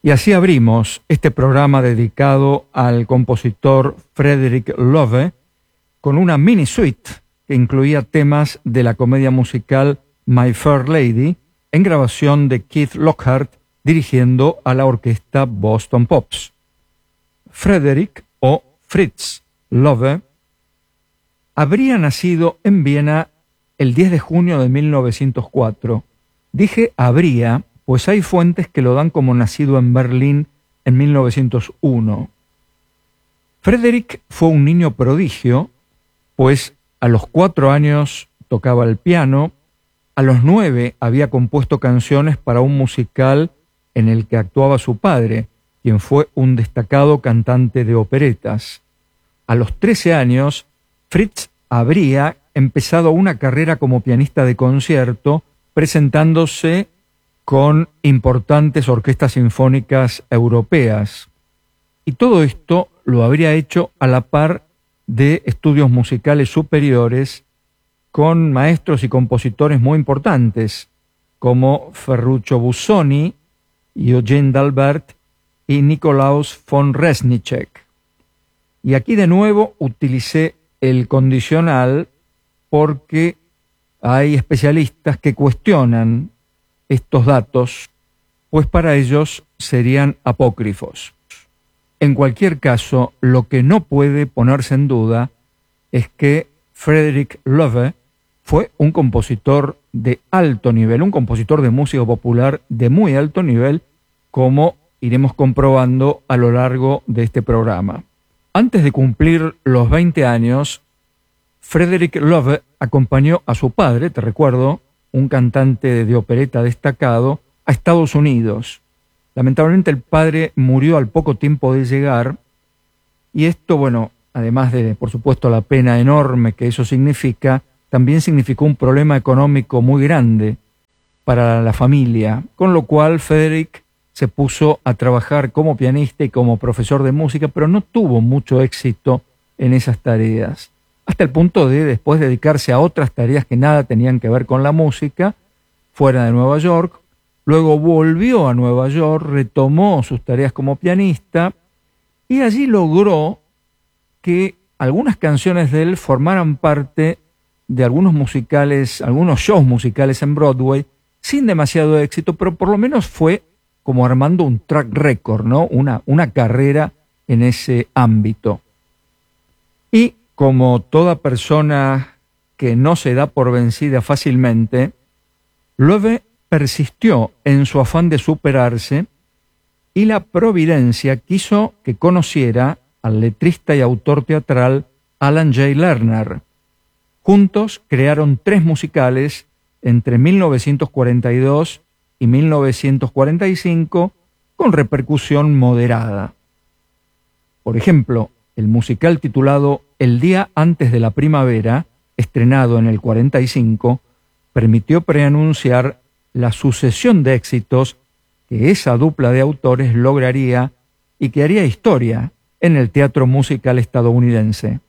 Y así abrimos este programa dedicado al compositor Frederick Loewe con una mini suite que incluía temas de la comedia musical My Fair Lady en grabación de Keith Lockhart dirigiendo a la orquesta Boston Pops. Frederick o Fritz Loewe habría nacido en Viena el 10 de junio de 1904. Dije habría, pues hay fuentes que lo dan como nacido en Berlín en 1901. Frederick fue un niño prodigio, pues a los 4 años tocaba el piano, a los 9 había compuesto canciones para un musical en el que actuaba su padre, quien fue un destacado cantante de operetas. A los 13 años, Fritz habría empezado una carrera como pianista de concierto, presentándose con importantes orquestas sinfónicas europeas. Y todo esto lo habría hecho a la par de estudios musicales superiores con maestros y compositores muy importantes, como Ferruccio Busoni, Eugene d'Albert y Nikolaus von Reznicek. Y aquí de nuevo utilicé el condicional porque hay especialistas que cuestionan estos datos, pues para ellos serían apócrifos. En cualquier caso, lo que no puede ponerse en duda es que Frederick Loewe fue un compositor de alto nivel, un compositor de música popular de muy alto nivel, como iremos comprobando a lo largo de este programa. Antes de cumplir los 20 años, Frederick Loewe acompañó a su padre, te recuerdo, un cantante de opereta destacado, a Estados Unidos. Lamentablemente el padre murió al poco tiempo de llegar, y esto, bueno, además de, por supuesto, la pena enorme que eso significa, también significó un problema económico muy grande para la familia, con lo cual Frederick se puso a trabajar como pianista y como profesor de música, pero no tuvo mucho éxito en esas tareas, hasta el punto de después dedicarse a otras tareas que nada tenían que ver con la música, fuera de Nueva York. Luego volvió a Nueva York, retomó sus tareas como pianista y allí logró que algunas canciones de él formaran parte de algunos musicales, algunos shows musicales en Broadway, sin demasiado éxito, pero por lo menos fue como armando un track record, ¿no? Una carrera en ese ámbito. Y como toda persona que no se da por vencida fácilmente, Loewe persistió en su afán de superarse y la providencia quiso que conociera al letrista y autor teatral Alan J. Lerner. Juntos crearon 3 musicales entre 1942 y 1945 con repercusión moderada. Por ejemplo, el musical titulado El día antes de la primavera, estrenado en el 45, permitió preanunciar la sucesión de éxitos que esa dupla de autores lograría y que haría historia en el teatro musical estadounidense.